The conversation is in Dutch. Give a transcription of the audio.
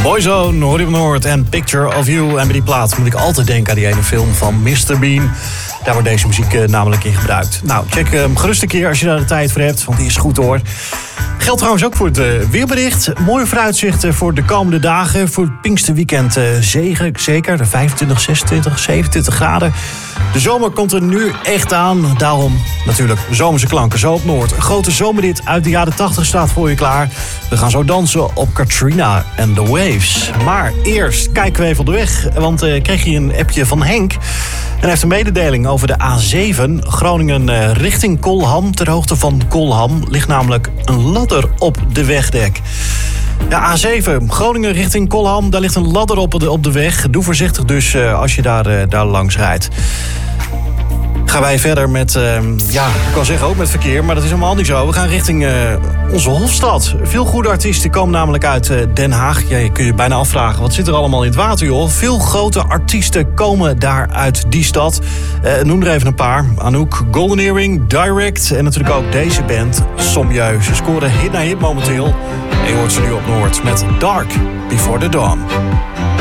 Boyzone, hoor je op Noord en Picture of You. En bij die plaat moet ik altijd denken aan die ene film van Mr. Bean. Daar wordt deze muziek namelijk in gebruikt. Nou, check hem gerust een keer als je daar de tijd voor hebt, want die is goed hoor. Geldt trouwens ook voor het weerbericht. Mooie vooruitzichten voor de komende dagen. Voor het Pinksterweekend zeker. De 25, 26, 27 graden. De zomer komt er nu echt aan. Daarom natuurlijk zomerse klanken zo op Noord. Een grote zomerrit uit de jaren 80 staat voor je klaar. We gaan zo dansen op Katrina and the Waves. Maar eerst kijken we even op de weg. Want kreeg je een appje van Henk. En hij heeft een mededeling over de A7. Groningen richting Kolham. Ter hoogte van Kolham ligt namelijk een ladder op de wegdek. Ja, A7, Groningen richting Kolham. Daar ligt een ladder op de weg. Doe voorzichtig dus als je daar langs rijdt. Gaan wij verder met, ik kan zeggen ook met verkeer, maar dat is helemaal niet zo. We gaan richting onze Hofstad. Veel goede artiesten komen namelijk uit Den Haag. Ja, je kun je bijna afvragen, wat zit er allemaal in het water, joh? Veel grote artiesten komen daar uit die stad. Noem er even een paar. Anouk, Golden Earring, Direct en natuurlijk ook deze band, Sommieu. Ze scoren hit na hit momenteel. En je hoort ze nu op Noord met Dark Before the Dawn.